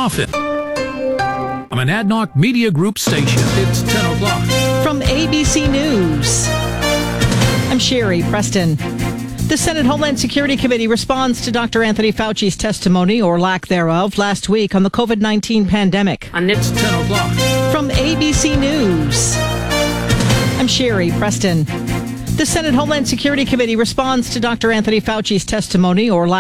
often. I'm an Adnoc Media Group station. It's 10 o'clock. From ABC News, I'm Sherry Preston. The Senate Homeland Security Committee responds to Dr. Anthony Fauci's testimony, or lack thereof, last week on the COVID-19 pandemic. And it's 10 o'clock. From ABC News, I'm Sherry Preston. The Senate Homeland Security Committee responds to Dr. Anthony Fauci's testimony, or lack